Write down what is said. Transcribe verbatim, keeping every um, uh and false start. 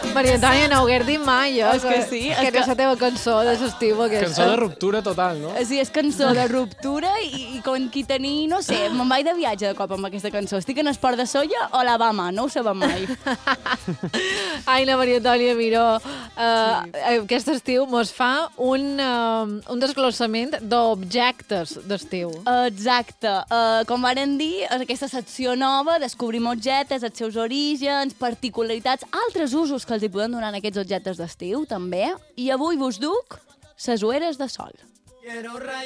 Maria Antònia, no ho hagués dit mai, jo. És que sí, Que, és que que- és la teva cançó de l'estiu, aquesta. Cançó de ruptura total, no? Sí, és cançó de ruptura i, i com qui tenir, no sé, me'n vaig de viatge de cop amb aquesta cançó. Estic en Esport de Solla o Alabama, no ho sabem mai. Ai, la Maria Antònia Miró, uh, aquest estiu mos fa un, uh, un desglossament d'objectes d'estiu. Exacte. Uh, com varen dir, és aquesta secció nova, descobrim objectes, els seus orígens, particularitats, altres usos que els hi poden donar aquests objectes d'estiu, també. I avui vos duc ses ueres de sol.